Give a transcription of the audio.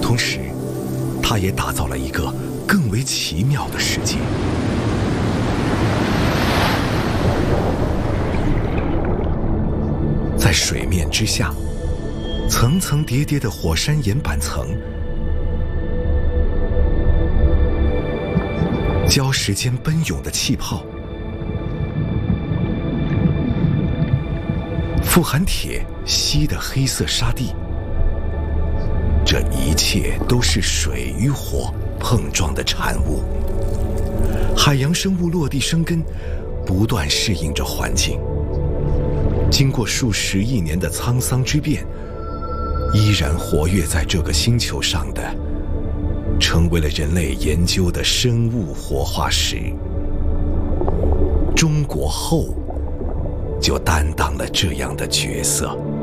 同时，它也打造了一个更为奇妙的世界。在水面之下，层层叠叠的火山岩板层，礁石间奔涌的气泡，富含铁、锡的黑色沙地，这一切都是水与火碰撞的产物。海洋生物落地生根，不断适应着环境。经过数十亿年的沧桑之变，依然活跃在这个星球上的，成为了人类研究的生物活化石。中国后就担当了这样的角色。